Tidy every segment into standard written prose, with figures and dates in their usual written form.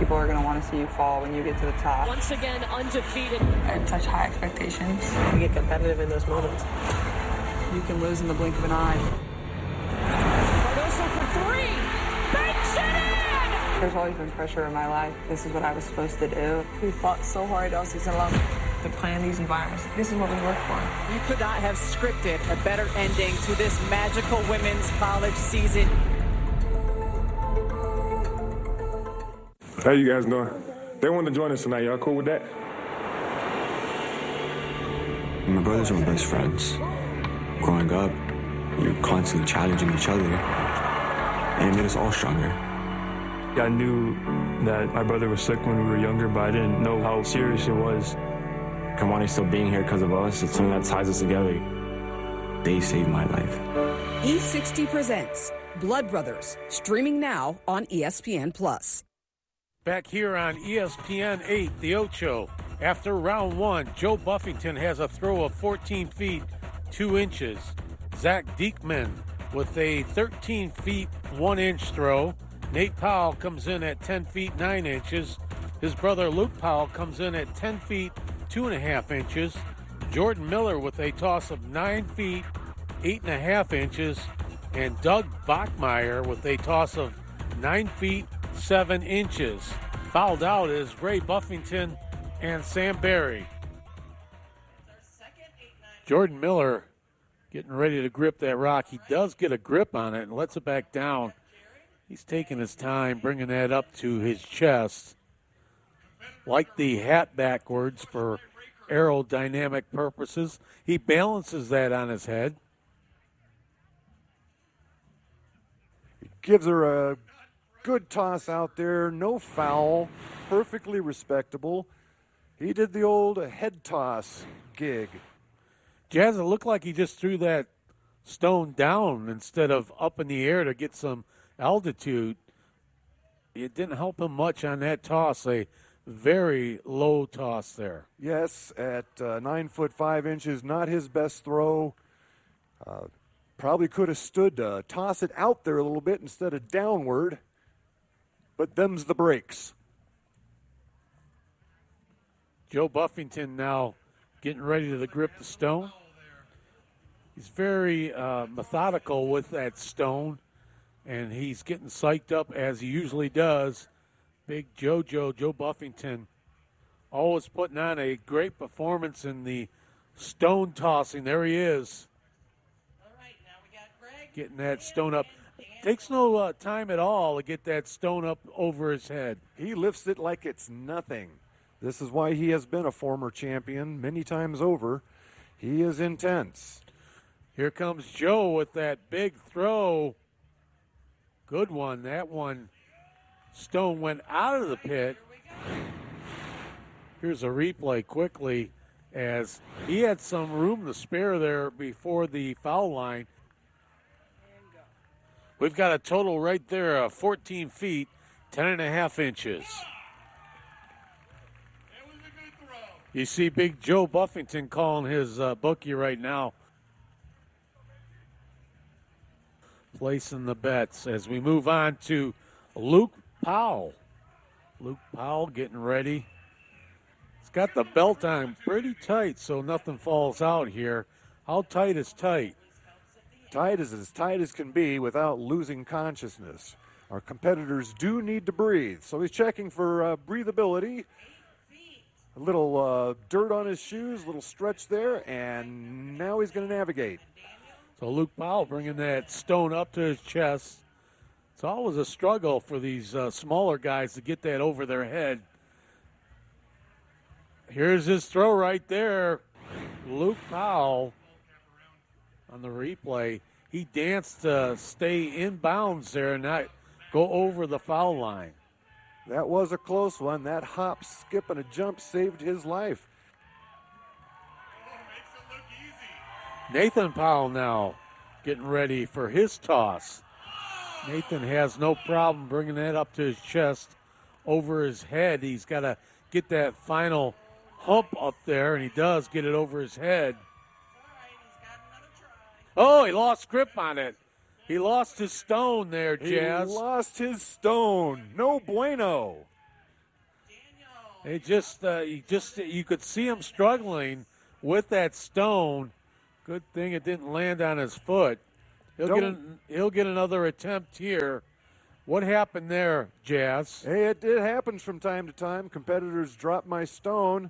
People are going to want to see you fall when you get to the top. Once again, undefeated. I had such high expectations. You get competitive in those moments. You can lose in the blink of an eye. Cardoso for three. Banks it in! There's always been pressure in my life. This is what I was supposed to do. We fought so hard all season long to plan these environments. This is what we work for. You could not have scripted a better ending to this magical women's college season. How you guys doing? They wanted to join us tonight. Y'all cool with that? My brothers are my best friends. Growing up, you're constantly challenging each other, and it made us all stronger. I knew that my brother was sick when we were younger, but I didn't know how serious it was. Kamani still being here because of us, it's something that ties us together. They saved my life. E60 presents Blood Brothers, streaming now on ESPN+. Back here on ESPN 8, the Ocho. After round one, Joe Buffington has a throw of 14 feet, 2 inches. Zach Diekman with a 13 feet, 1 inch throw. Nate Powell comes in at 10 feet, 9 inches. His brother Luke Powell comes in at 10 feet, 2.5 inches. Jordan Miller with a toss of 9 feet, 8.5 inches. And Doug Bachmeyer with a toss of 9 feet, 7 inches. Fouled out is Ray Buffington and Sam Barry. Jordan Miller getting ready to grip that rock. He does get a grip on it and lets it back down. He's taking his time bringing that up to his chest. Like the hat backwards for aerodynamic purposes. He balances that on his head. Gives her a good toss out there, no foul, perfectly respectable. He did the old head toss gig. Jazz, it looked like he just threw that stone down instead of up in the air to get some altitude. It didn't help him much on that toss, a very low toss there. Yes, at 9 foot 5 inches, not his best throw. Probably could have stood to toss it out there a little bit instead of downward. But them's the breaks. Joe Buffington now getting ready to grip the stone. He's very methodical with that stone, and he's getting psyched up as he usually does. Big Joe Buffington, always putting on a great performance in the stone tossing. There he is. Getting that stone up. Takes no time at all to get that stone up over his head. He lifts it like it's nothing. This is why he has been a former champion many times over. He is intense. Here comes Joe with that big throw. Good one. That one, stone went out of the pit. Here's a replay quickly as he had some room to spare there before the foul line. We've got a total right there of 14 feet, 10.5 inches. You see Big Joe Buffington calling his bookie right now. Placing the bets as we move on to Luke Powell. Luke Powell getting ready. He's got the belt on pretty tight so nothing falls out here. How tight is tight? Tight is as tight as can be without losing consciousness. Our competitors do need to breathe, so he's checking for breathability. A little dirt on his shoes, a little stretch there, and now he's going to navigate. So Luke Powell bringing that stone up to his chest. It's always a struggle for these smaller guys to get that over their head. Here's his throw right there. Luke Powell on the replay. He danced to stay in bounds there and not go over the foul line. That was a close one. That hop, skip, and a jump saved his life. Nathan Powell now getting ready for his toss. Nathan has no problem bringing that up to his chest, over his head. He's got to get that final hump up there, and he does get it over his head. Oh, he lost grip on it. He lost his stone there, Jazz. He lost his stone. No bueno. It just, you could see him struggling with that stone. Good thing it didn't land on his foot. He'll get another attempt here. What happened there, Jazz? Hey, it happens from time to time. Competitors drop my stone.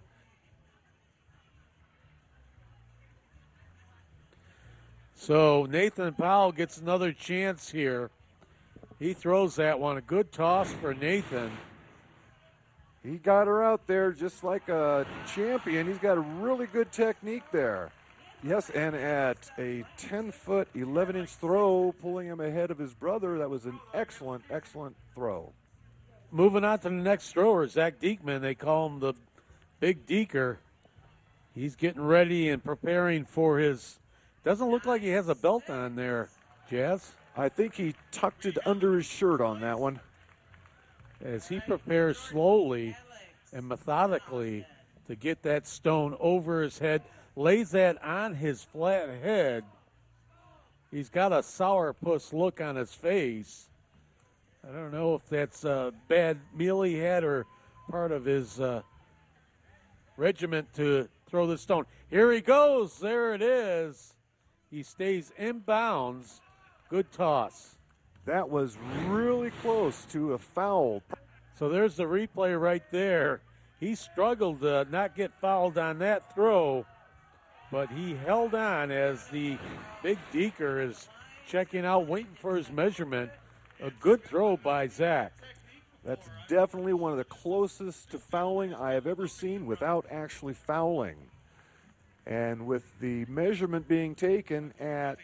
So Nathan Powell gets another chance here. He throws that one. A good toss for Nathan. He got her out there just like a champion. He's got a really good technique there. Yes, and at a 10-foot, 11-inch throw, pulling him ahead of his brother, that was an excellent, excellent throw. Moving on to the next thrower, Zach Diekman. They call him the Big Deeker. He's getting ready and preparing for his, doesn't look like he has a belt on there, Jazz. I think he tucked it under his shirt on that one. As he prepares slowly and methodically to get that stone over his head, lays that on his flat head. He's got a sourpuss look on his face. I don't know if that's a bad meal he had or part of his regiment to throw the stone. Here he goes. There it is. He stays in bounds. Good toss. That was really close to a foul. So there's the replay right there. He struggled to not get fouled on that throw, but he held on as the Big Deeker is checking out, waiting for his measurement. A good throw by Zach. That's definitely one of the closest to fouling I have ever seen without actually fouling. And with the measurement being taken at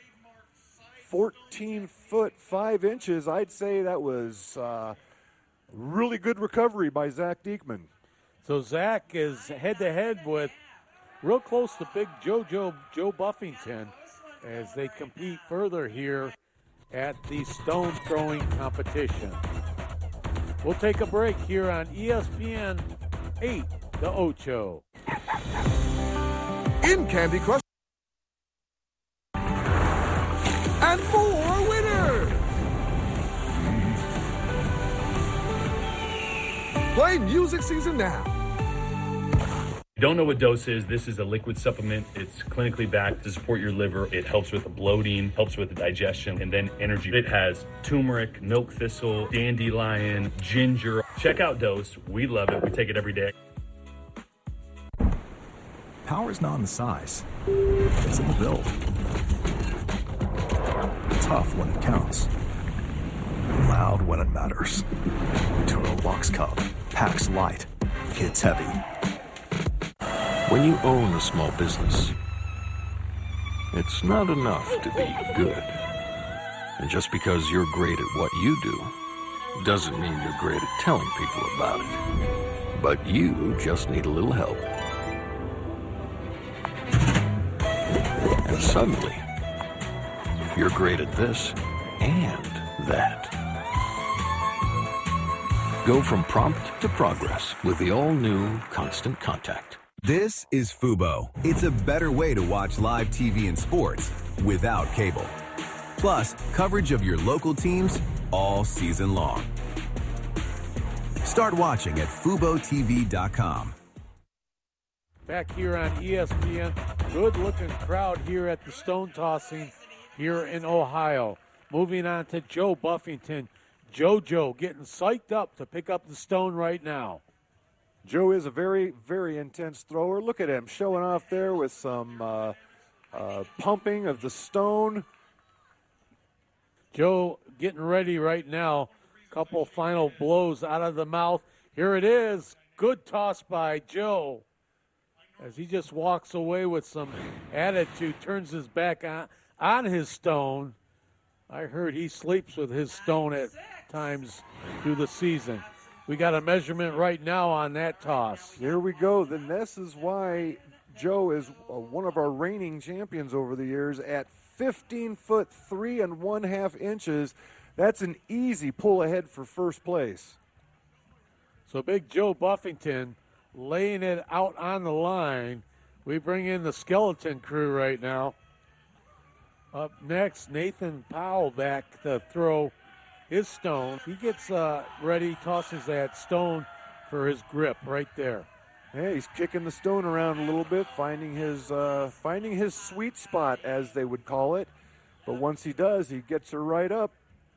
14 foot 5 inches, I'd say that was really good recovery by Zach Diekman. So Zach is head-to-head with real close to Big Joe Buffington as they compete further here at the stone throwing competition. We'll take a break here on ESPN 8, The Ocho. In Candy Crush. And more winners! Play Music Season now. Don't know what Dose is. This is a liquid supplement. It's clinically backed to support your liver. It helps with the bloating, helps with the digestion, and then energy. It has turmeric, milk thistle, dandelion, ginger. Check out Dose. We love it. We take it every day. Power's not in the size. It's in the build. Tough when it counts. Loud when it matters. Toro Box Cup. Packs light. Hits heavy. When you own a small business, it's not enough to be good. And just because you're great at what you do, doesn't mean you're great at telling people about it. But you just need a little help. And suddenly, you're great at this and that. Go from prompt to progress with the all-new Constant Contact. This is Fubo. It's a better way to watch live TV and sports without cable. Plus, coverage of your local teams all season long. Start watching at FuboTV.com. Back here on ESPN, good-looking crowd here at the stone tossing here in Ohio. Moving on to Joe Buffington. JoJo getting psyched up to pick up the stone right now. Joe is a very, very intense thrower. Look at him showing off there with some pumping of the stone. Joe getting ready right now. Couple final blows out of the mouth. Here it is. Good toss by Joe as he just walks away with some attitude, turns his back on his stone. I heard he sleeps with his stone at times through the season. We got a measurement right now on that toss. Here we go. Then this is why Joe is one of our reigning champions over the years at 15 foot 3 1/2 inches. That's an easy pull ahead for first place. So Big Joe Buffington laying it out on the line. We bring in the skeleton crew right now. Up next, Nathan Powell back to throw his stone. He gets ready, tosses that stone for his grip right there. Yeah, he's kicking the stone around a little bit, finding his sweet spot, as they would call it. But once he does, he gets her right up.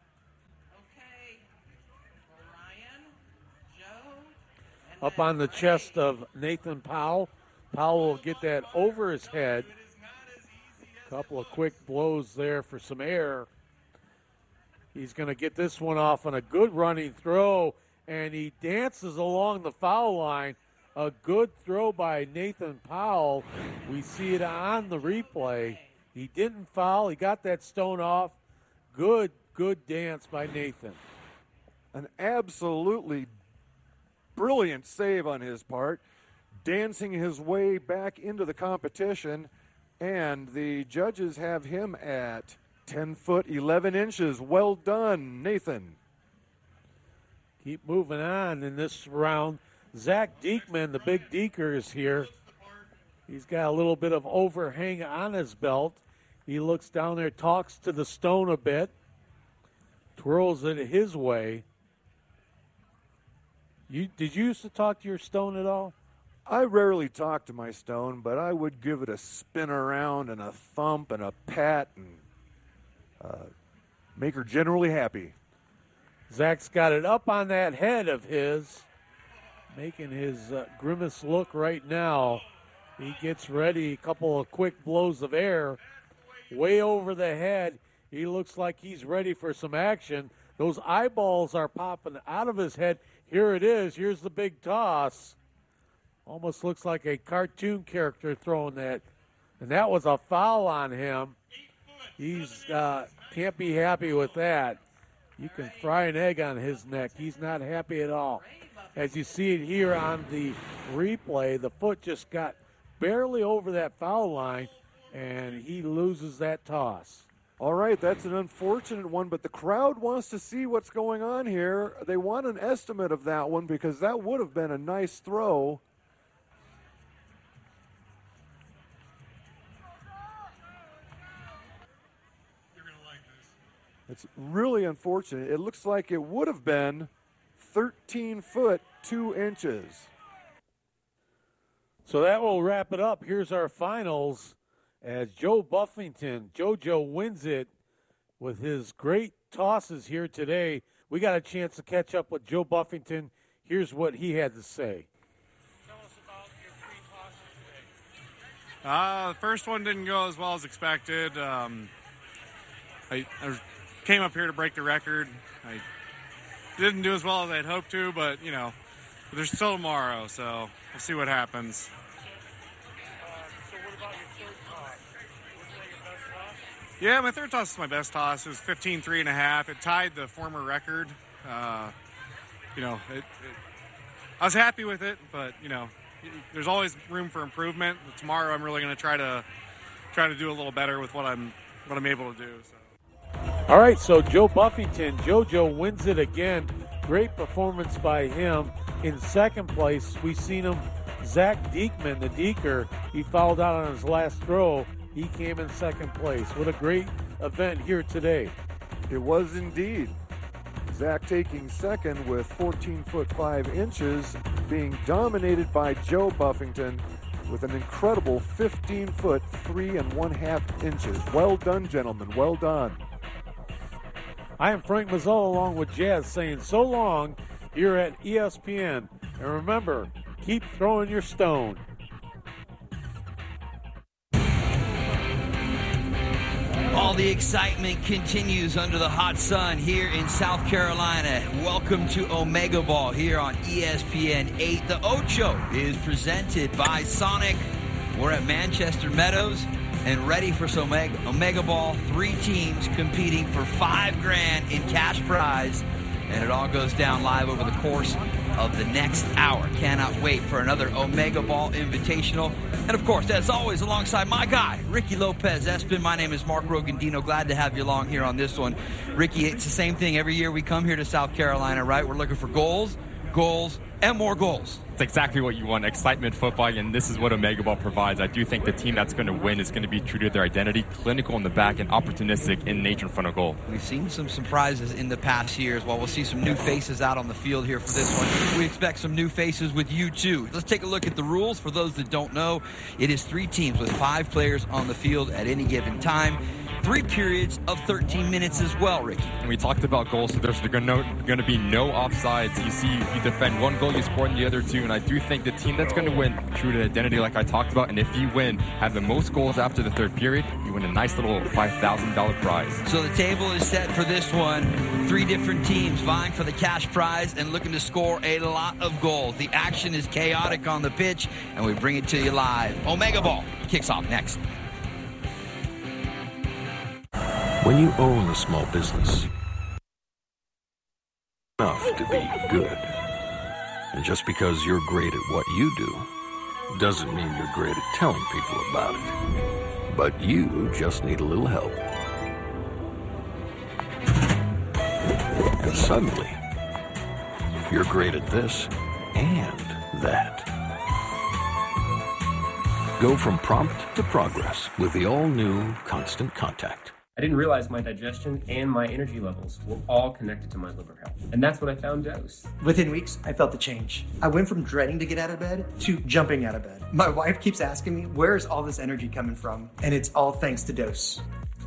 Up on the chest of Nathan Powell. Powell will get that over his head. Couple of quick blows there for some air. He's going to get this one off on a good running throw, and he dances along the foul line. A good throw by Nathan Powell. We see it on the replay. He didn't foul. He got that stone off. Good dance by Nathan. An absolutely brilliant save on his part, dancing his way back into the competition, and the judges have him at 10 foot 11 inches. Well done, Nathan. Keep moving on in this round. Zach Diekman, the big Deeker, is here. He's got a little bit of overhang on his belt. He looks down there, talks to the stone a bit, twirls it his way. Did you used to talk to your stone at all? I rarely talk to my stone, but I would give it a spin around and a thump and a pat and make her generally happy. Zach's got it up on that head of his, making his grimace look right now. He gets ready, a couple of quick blows of air, way over the head. He looks like he's ready for some action. Those eyeballs are popping out of his head. Here it is. Here's the big toss. Almost looks like a cartoon character throwing that. And that was a foul on him. He's can't be happy with that. You can fry an egg on his neck. He's not happy at all. As you see it here on the replay, the foot just got barely over that foul line, and he loses that toss. All right, that's an unfortunate one, but the crowd wants to see what's going on here. They want an estimate of that one because that would have been a nice throw. It's really unfortunate. It looks like it would have been 13 foot 2 inches. So that will wrap it up. Here's our finals as Joe Buffington, JoJo, wins it with his great tosses here today. We got a chance to catch up with Joe Buffington. Here's what he had to say. Tell us about your 3 tosses today. The first one didn't go as well as expected. I came up here to break the record. I didn't do as well as I'd hoped to, but, there's still tomorrow, so we'll see what happens. So what about your third toss? Was that your best toss? Yeah, my third toss is my best toss. It was 15.3.5. It tied the former record. I was happy with it, but, there's always room for improvement. Tomorrow I'm really going to try to do a little better with what I'm able to do. So. All right, so Joe Buffington, JoJo wins it again. Great performance by him. In second place, we seen him, Zach Diekman, the Deeker. He fouled out on his last throw. He came in second place. What a great event here today. It was indeed. Zach taking second with 14 foot 5 inches, being dominated by Joe Buffington with an incredible 15 foot 3 1/2 inches. Well done, gentlemen. Well done. I am Frank Mazzola along with Jazz saying so long here at ESPN. And remember, keep throwing your stone. All the excitement continues under the hot sun here in South Carolina. Welcome to Omega Ball here on ESPN 8. The Ocho is presented by Sonic. We're at Manchester Meadows and ready for some Omega Ball. 3 teams competing for $5,000 in cash prize. And it all goes down live over the course of the next hour. Cannot wait for another Omega Ball Invitational. And, of course, as always, alongside my guy, Ricky Lopez-Espin. My name is Mark Rogandino. Glad to have you along here on this one. Ricky, it's the same thing every year we come here to South Carolina, right? We're looking for goals. goals, and more goals. It's exactly what you want, excitement, football, and this is what Omega Ball provides. I do think the team that's going to win is going to be true to their identity, clinical in the back, and opportunistic in nature in front of goal. We've seen some surprises in the past years. While we'll see some new faces out on the field here for this one, we expect some new faces with you too. Let's take a look at the rules. For those that don't know, it is 3 teams with 5 players on the field at any given time. 3 periods of 13 minutes as well, Ricky. And we talked about goals, so there's going to be no offsides. You see, you defend 1 goal, you score in the other 2, and I do think the team that's going to win, true to identity like I talked about, and if you win, have the most goals after the 3rd period, you win a nice little $5,000 prize. So the table is set for this one. 3 different teams vying for the cash prize and looking to score a lot of goals. The action is chaotic on the pitch, and we bring it to you live. Omega Ball kicks off next. When you own a small business, enough to be good. And just because you're great at what you do, doesn't mean you're great at telling people about it. But you just need a little help. And suddenly, you're great at this and that. Go from prompt to progress with the all-new Constant Contact. I didn't realize my digestion and my energy levels were all connected to my liver health. And that's what I found Dose. Within weeks, I felt the change. I went from dreading to get out of bed to jumping out of bed. My wife keeps asking me, where's all this energy coming from? And it's all thanks to Dose.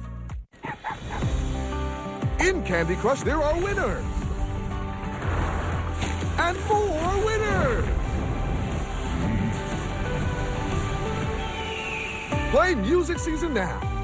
In Candy Crush, there are winners. And more winners. Play Music Season now.